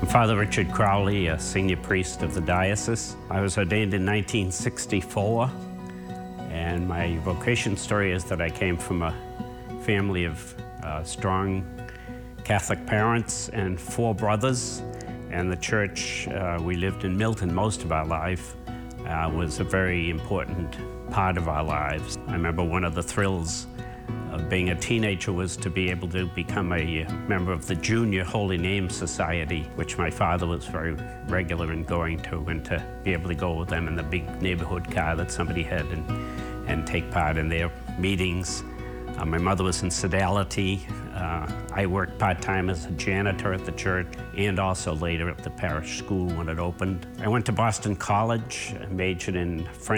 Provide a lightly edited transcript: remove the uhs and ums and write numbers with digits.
I'm Father Richard Crowley, a senior priest of the diocese. I was ordained in 1964, and my vocation story is that I came from a family of strong Catholic parents and 4 brothers, and the church, we lived in Milton most of our life, was a very important part of our lives. I remember one of the thrills of being a teenager was to be able to become a member of the Junior Holy Name Society, which my father was very regular in going to, and to be able to go with them in the big neighborhood car that somebody had and take part in their meetings. My mother was in sodality. I worked part-time as a janitor at the church and also later at the parish school when it opened. I went to Boston College, majored in French